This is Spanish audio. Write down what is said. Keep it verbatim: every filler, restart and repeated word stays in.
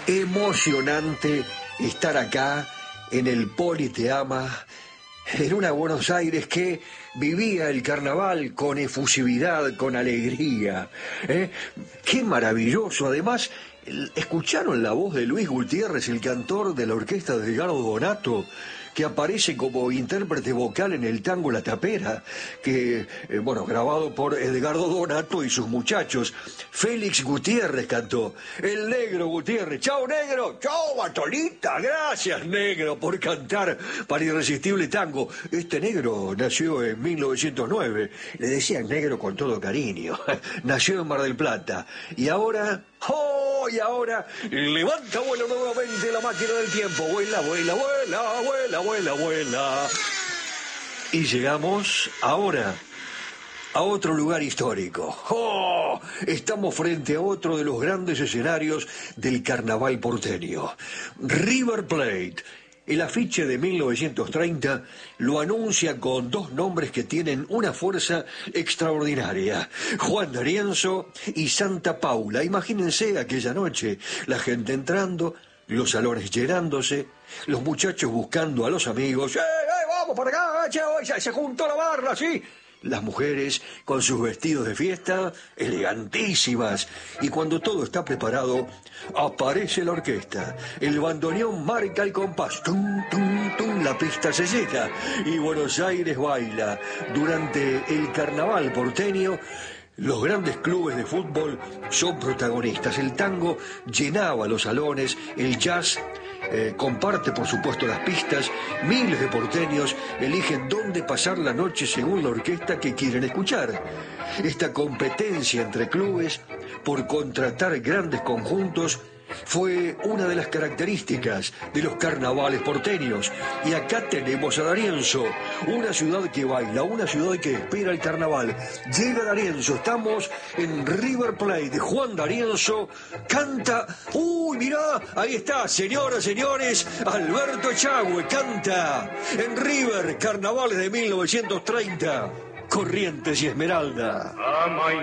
Emocionante estar acá en el Politeama, en una Buenos Aires que vivía el carnaval con efusividad, con alegría. ¿eh? ¡Qué maravilloso! Además, ¿escucharon la voz de Luis Gutiérrez, el cantor de la orquesta de Edgardo Donato, que aparece como intérprete vocal en el tango La Tapera, que, eh, bueno, grabado por Edgardo Donato y sus muchachos? Félix Gutiérrez cantó, el Negro Gutiérrez. ¡Chao, Negro! ¡Chao, Bartolita! Gracias, Negro, por cantar para Irresistible Tango. Este Negro nació en mil novecientos nueve, le decían Negro con todo cariño. Nació en Mar del Plata, y ahora... ¡Oh! Y ahora levanta vuelo nuevamente la máquina del tiempo. Vuela, vuela, vuela, vuela, vuela, vuela. Y llegamos ahora a otro lugar histórico. ¡Oh! Estamos frente a otro de los grandes escenarios del carnaval porteño. River Plate. El afiche de mil novecientos treinta lo anuncia con dos nombres que tienen una fuerza extraordinaria: Juan D'Arienzo y Santa Paula. Imagínense aquella noche, la gente entrando, los salones llenándose, los muchachos buscando a los amigos. ¡Eh, eh, vamos para acá! Che, hoy se, se juntó la barra, ¿sí? Las mujeres con sus vestidos de fiesta, elegantísimas. Y cuando todo está preparado, aparece la orquesta. El bandoneón marca el compás. Tum, tum, tum, la pista se seca y Buenos Aires baila. Durante el carnaval porteño, los grandes clubes de fútbol son protagonistas. El tango llenaba los salones, el jazz eh, comparte, por supuesto, las pistas. Miles de porteños eligen dónde pasar la noche según la orquesta que quieren escuchar. Esta competencia entre clubes por contratar grandes conjuntos fue una de las características de los carnavales porteños. Y acá tenemos a D'Arienzo, una ciudad que baila, una ciudad que espera el carnaval. Llega D'Arienzo, estamos en River Plate. Juan D'Arienzo canta. ¡Uy, mirá! Ahí está, señoras, señores, Alberto Echagüe canta en River, carnavales de mil novecientos treinta, Corrientes y Esmeralda.